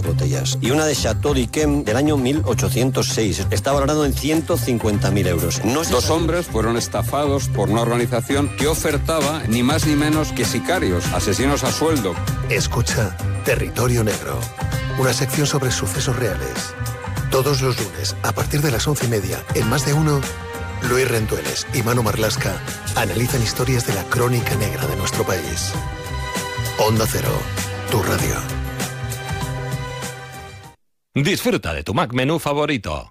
botellas. Y una de Chateau d'Yquem del año 1806. Está valorado en 150.000 euros. Dos hombres fueron estafados por una organización que ofertaba ni más ni menos que sicarios, asesinos a sueldo. Escucha Territorio Negro, una sección sobre sucesos reales. Todos los lunes, a partir de las 11:30, en Más de Uno, Luis Rendueles y Manu Marlasca analizan historias de la crónica negra de nuestro país. Onda Cero, tu radio. Disfruta de tu Mac menú favorito.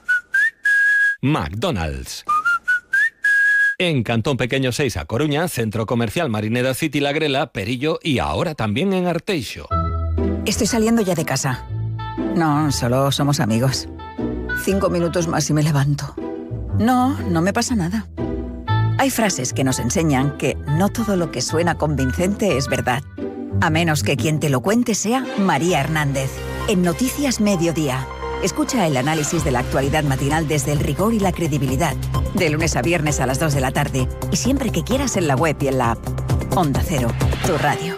McDonald's. En Cantón Pequeño 6 a Coruña, Centro Comercial Marineda City La Grela, Perillo y ahora también en Arteixo. Estoy saliendo ya de casa. No, solo somos amigos. 5 minutos más y me levanto. No, no me pasa nada. Hay frases que nos enseñan que no todo lo que suena convincente es verdad. A menos que quien te lo cuente sea María Hernández. En Noticias Mediodía. Escucha el análisis de la actualidad matinal desde el rigor y la credibilidad. De lunes a viernes a las 2 de la tarde. Y siempre que quieras en la web y en la app. Onda Cero, tu radio.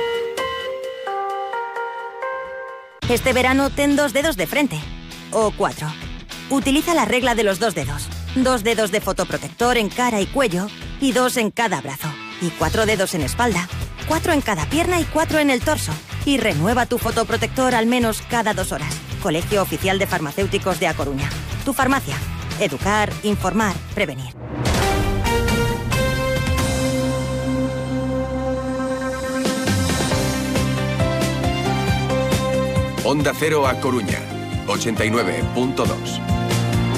Este verano ten 2 dedos de frente. O 4. Utiliza la regla de los 2 dedos. 2 dedos de fotoprotector en cara y cuello y 2 en cada brazo. Y 4 dedos en espalda, 4 en cada pierna y 4 en el torso. Y renueva tu fotoprotector al menos cada 2 horas. Colegio Oficial de Farmacéuticos de A Coruña. Tu farmacia. Educar, informar, prevenir. Onda Cero A Coruña, 89.2.